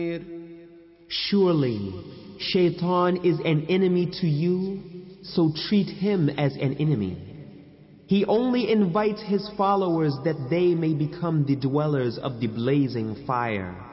Surely, Shaitan is an enemy to you, so treat him as an enemy. He only invites his followers that they may become the dwellers of the blazing fire.